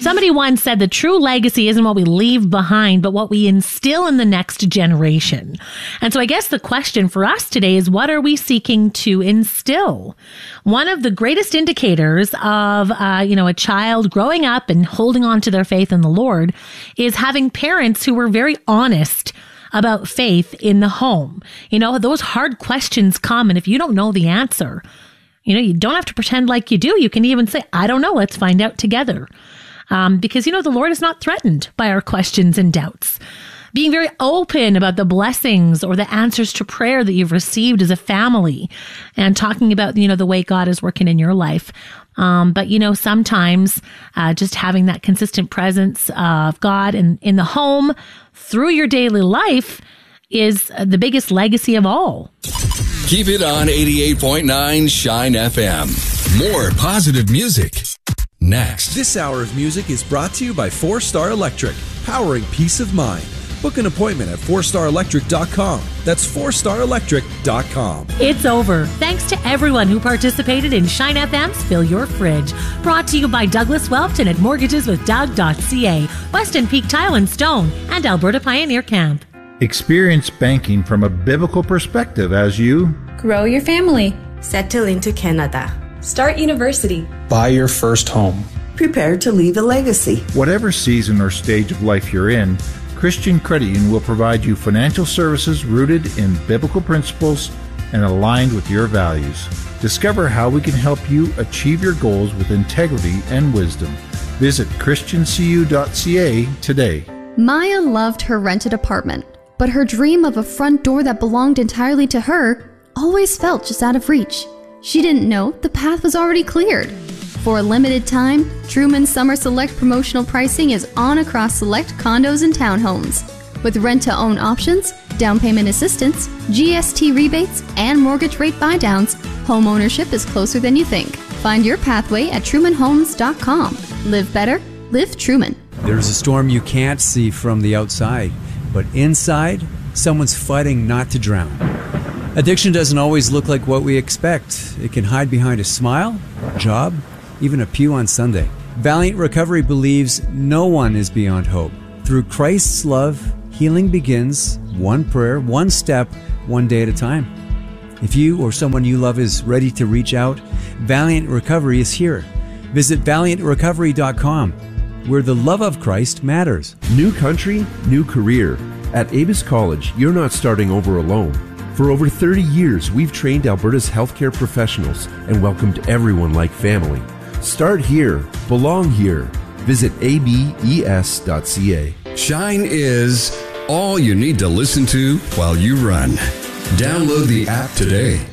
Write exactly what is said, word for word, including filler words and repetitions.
Somebody once said the true legacy isn't what we leave behind, but what we instill in the next generation. And so I guess the question for us today is, what are we seeking to instill? One of the greatest indicators of, uh, you know, a child growing up and holding on to their faith in the Lord is having parents who were very honest about faith in the home. You know, those hard questions come, and if you don't know the answer, you know, you don't have to pretend like you do. You can even say, I don't know, let's find out together. Um, because, you know, the Lord is not threatened by our questions and doubts. Being very open about the blessings or the answers to prayer that you've received as a family, and talking about, you know, the way God is working in your life. Um, but, you know, sometimes uh, just having that consistent presence of God in, in the home through your daily life is the biggest legacy of all. Keep it on eighty-eight point nine Shine F M. More positive music. Next. This hour of music is brought to you by Four Star Electric, powering peace of mind. Book an appointment at four star electric dot com. That's four star electric dot com. It's over. Thanks to everyone who participated in Shine F M's Fill Your Fridge. Brought to you by Douglas Welton at mortgages with doug dot c a, Weston Peak Tile and Stone, and Alberta Pioneer Camp. Experience banking from a biblical perspective as you grow your family, settle into Canada, start university, buy your first home, prepare to leave a legacy. Whatever season or stage of life you're in, Christian Credit Union will provide you financial services rooted in biblical principles and aligned with your values. Discover how we can help you achieve your goals with integrity and wisdom. Visit christian c u dot c a today. Maya loved her rented apartment, but her dream of a front door that belonged entirely to her always felt just out of reach. She didn't know the path was already cleared. For a limited time, Truman Summer Select promotional pricing is on across select condos and townhomes. With rent-to-own options, down payment assistance, G S T rebates, and mortgage rate buydowns, home ownership is closer than you think. Find your pathway at truman homes dot com. Live better, live Truman. There's a storm you can't see from the outside, but inside, someone's fighting not to drown. Addiction doesn't always look like what we expect. It can hide behind a smile, a job, even a pew on Sunday. Valiant Recovery believes no one is beyond hope. Through Christ's love, healing begins one prayer, one step, one day at a time. If you or someone you love is ready to reach out, Valiant Recovery is here. Visit valiant recovery dot com, where the love of Christ matters. New country, new career. At Avis College, you're not starting over alone. For over thirty years, we've trained Alberta's healthcare professionals and welcomed everyone like family. Start here. Belong here. Visit a b e s dot c a. Shine is all you need to listen to while you run. Download the app today.